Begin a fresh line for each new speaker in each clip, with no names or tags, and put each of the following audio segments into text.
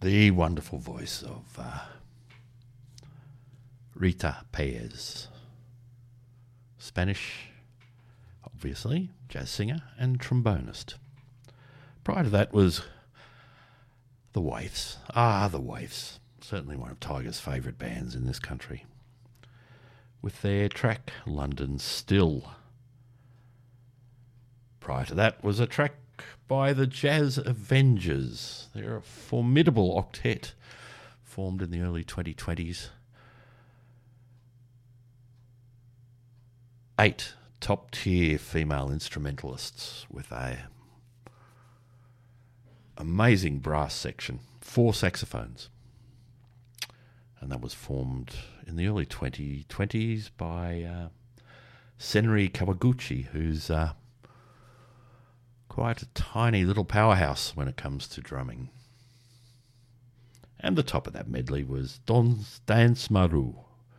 The wonderful voice of Rita Paez. Spanish, obviously, jazz singer and trombonist. Prior to that was the Waifs. The Waifs. Certainly one of Tiger's favourite bands in this country. With their track London Still. Prior to that was a track by the Jazz Avengers. They're a formidable octet formed in the early 2020s. 8 top-tier female instrumentalists with a amazing brass section, 4 saxophones. And that was formed in the early 2020s by Senri Kawaguchi, who's quite a tiny little powerhouse when it comes to drumming. And the top of that medley was Dance Maru,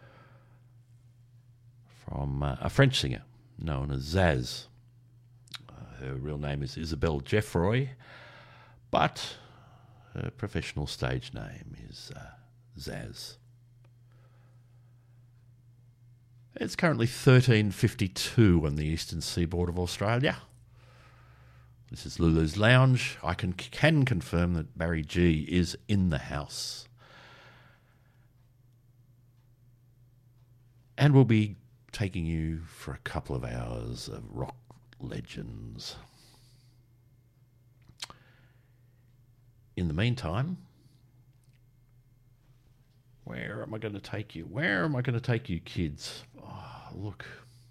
from a French singer known as Zaz. Her real name is Isabelle Geoffroy, but her professional stage name is Zaz. It's currently 13:52 on the eastern seaboard of Australia. This is Lulu's Lounge. I can confirm that Barry G is in the house. And we'll be taking you for a couple of hours of rock legends. In the meantime, where am I going to take you? Where am I going to take you, kids? Oh, look.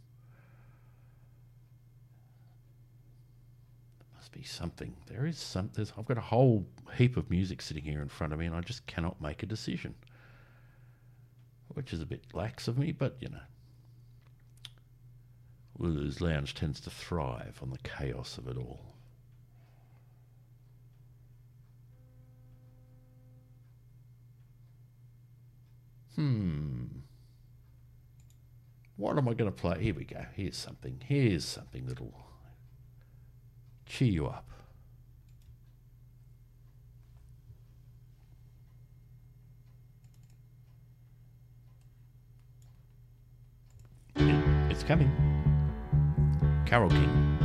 There must be something. There is something. I've got a whole heap of music sitting here in front of me and I just cannot make a decision. Which is a bit lax of me, but you know. Lulu's Lounge tends to thrive on the chaos of it all. What am I going to play? Here we go. Here's something that'll cheer you up. It's coming. Carole King.